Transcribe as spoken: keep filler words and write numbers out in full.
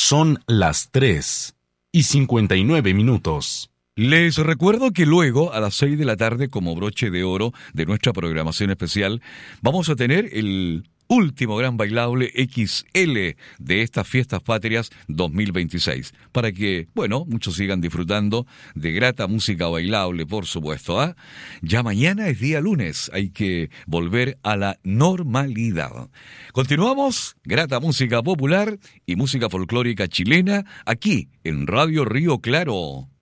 Son las tres y cincuenta y nueve minutos. Les recuerdo que luego, a las seis de la tarde, como broche de oro de nuestra programación especial, vamos a tener el último gran bailable equis ele de estas fiestas patrias dos mil veintiséis, para que, bueno, muchos sigan disfrutando de grata música bailable, por supuesto, ¿ah? Ya mañana es día lunes, hay que volver a la normalidad. Continuamos, grata música popular y música folclórica chilena, aquí en Radio Río Claro.